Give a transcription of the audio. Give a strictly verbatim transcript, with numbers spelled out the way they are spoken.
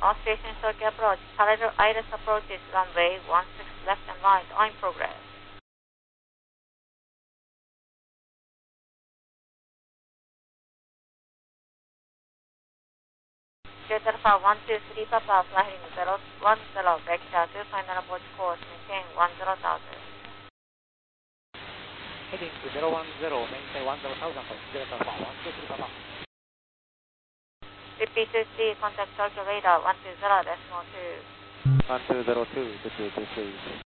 All stations Tokyo approach. Parallel Iris approaches runway one six left and right. On progress. Jet Alpha one two three Papa, fly heading zero one zero, vector two final approach course, maintain one zero thousand. Heading to zero one zero, maintain one zero thousand, Jet Alpha one two three Papa. Repeat two three, contact Tokyo radar one two zero decimal two. one two zero two, two two two two.